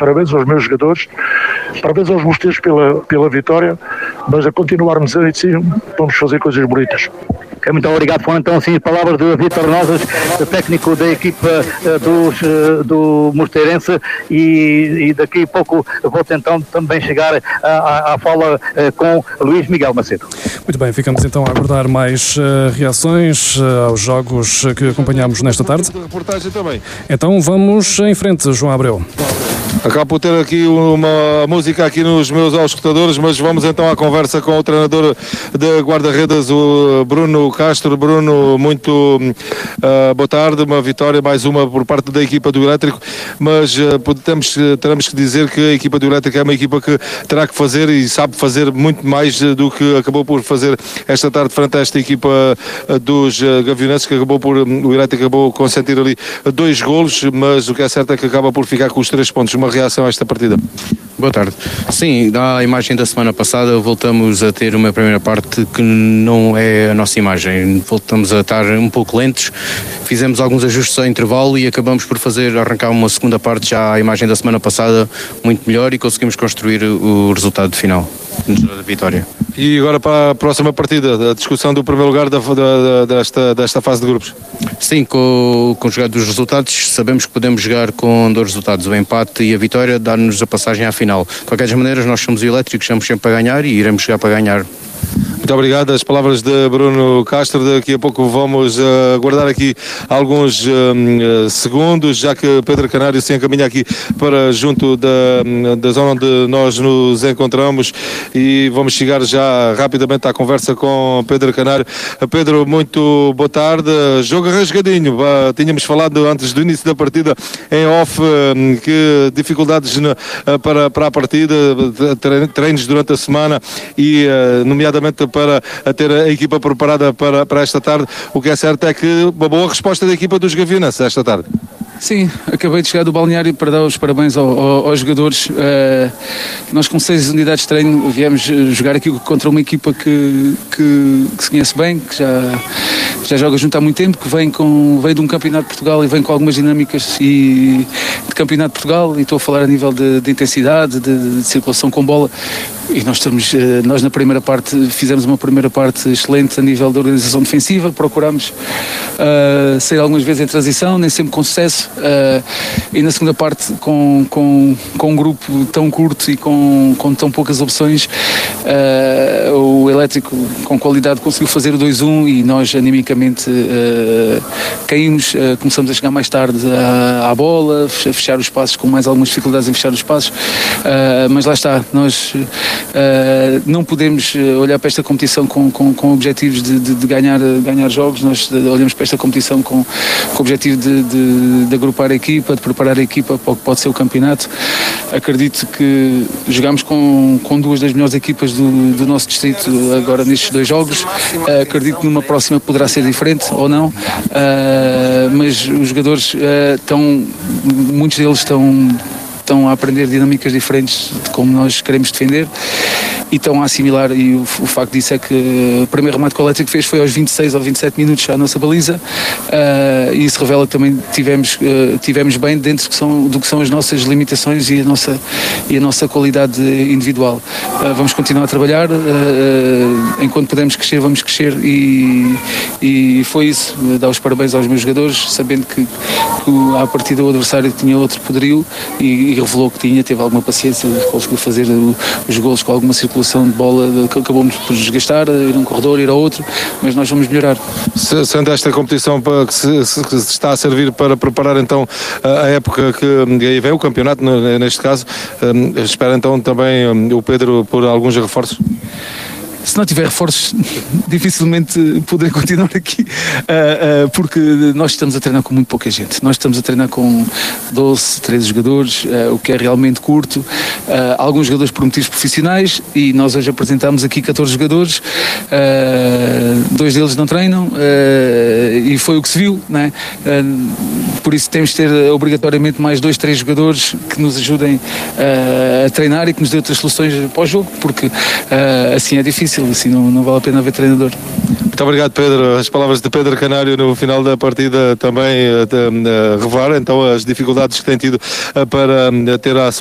parabéns aos meus jogadores, parabéns aos mosteiros pela vitória, mas a continuarmos assim, vamos fazer coisas bonitas. Muito obrigado. Foram então assim palavras de Vítor Nosas, técnico da equipa do Mosteirense, e daqui a pouco vou tentar também chegar à fala com Luís Miguel Macedo. Muito bem, ficamos então a aguardar mais reações aos jogos que acompanhamos nesta tarde. Então vamos em frente, João Abreu. Acabo por ter aqui uma música aqui nos meus auscultadores, mas vamos então à conversa com o treinador de guarda-redes, o Bruno Castro. Bruno, muito boa tarde, uma vitória, mais uma por parte da equipa do Elétrico, mas teremos que dizer que a equipa do Elétrico é uma equipa que terá que fazer e sabe fazer muito mais do que acabou por fazer esta tarde frente a esta equipa dos Gavionenses, que o Elétrico acabou por consentir ali 2 golos, mas o que é certo é que acaba por ficar com os 3 pontos. Uma reação a esta partida? Boa tarde. Sim, da imagem da semana passada voltamos a ter uma primeira parte que não é a nossa imagem. Voltamos a estar um pouco lentos, fizemos alguns ajustes ao intervalo e acabamos por arrancar uma segunda parte já à imagem da semana passada muito melhor, e conseguimos construir o resultado final da vitória. E agora para a próxima partida, a discussão do primeiro lugar desta fase de grupos? Sim, com o jogar dos resultados, sabemos que podemos jogar com 2 resultados, o empate e a vitória, dar-nos a passagem à final. De qualquer maneira, nós somos o Elétrico, estamos sempre para ganhar e iremos jogar para ganhar. Muito obrigado. As palavras de Bruno Castro. Daqui a pouco vamos aguardar aqui alguns segundos, já que Pedro Canário se encaminha aqui para junto da zona onde nós nos encontramos, e vamos chegar já rapidamente à conversa com Pedro Canário. Pedro, muito boa tarde. Jogo rasgadinho. Tínhamos falado antes do início da partida em off que dificuldades para a partida, treinos durante a semana e nomeadamente para ter a equipa preparada para esta tarde. O que é certo é que uma boa resposta da equipa dos Gavionenses esta tarde. Sim, acabei de chegar do balneário para dar os parabéns aos jogadores. Nós com 6 unidades de treino viemos jogar aqui contra uma equipa que se conhece bem, que já joga junto há muito tempo, que veio de um campeonato de Portugal e vem com algumas dinâmicas de campeonato de Portugal, e estou a falar a nível de intensidade, de circulação com bola. E nós na primeira parte fizemos uma primeira parte excelente a nível da organização defensiva, procurámos sair algumas vezes em transição, nem sempre com sucesso, e na segunda parte com um grupo tão curto e com tão poucas opções, o Elétrico com qualidade conseguiu fazer o 2-1 e nós animicamente caímos, começamos a chegar mais tarde à bola, a fechar os passos com mais algumas dificuldades em fechar os passos, mas lá está, nós não podemos olhar para esta competição com objetivos de ganhar jogos. Nós olhamos para esta competição com o objetivo de agrupar a equipa, de preparar a equipa para o que pode ser o campeonato. Acredito que jogamos com 2 das melhores equipas do nosso distrito agora nestes 2 jogos. Acredito que numa próxima poderá ser diferente ou não, mas os jogadores muitos deles estão a aprender dinâmicas diferentes de como nós queremos defender e estão a assimilar, e o facto disso é que o primeiro remate que o Elétrico fez foi aos 26 ou 27 minutos à nossa baliza, e isso revela que também tivemos bem dentro do que são as nossas limitações e a nossa qualidade individual. Vamos continuar a trabalhar, enquanto pudermos crescer, vamos crescer, e foi isso, dar os parabéns aos meus jogadores, sabendo que à partida o adversário tinha outro poderio e revelou que teve alguma paciência, conseguiu fazer os golos com alguma circulação de bola, acabamos por desgastar, ir a um corredor, ir a outro, mas nós vamos melhorar. Sendo esta competição que se está a servir para preparar então a época que aí vem o campeonato, neste caso, espera então também o Pedro por alguns reforços? Se não tiver reforços, dificilmente poderei continuar aqui, porque nós estamos a treinar com muito pouca gente. Nós estamos a treinar com 12, 13 jogadores, o que é realmente curto. Alguns jogadores por motivos profissionais, e nós hoje apresentámos aqui 14 jogadores, 2 deles não treinam, e foi o que se viu, não é? Por isso temos de ter obrigatoriamente mais 2, 3 jogadores que nos ajudem a treinar e que nos dê outras soluções para o jogo, porque assim é difícil. Assim não vale a pena haver treinador. Muito obrigado, Pedro. As palavras de Pedro Canário no final da partida também revelam então as dificuldades que tem tido para ter à sua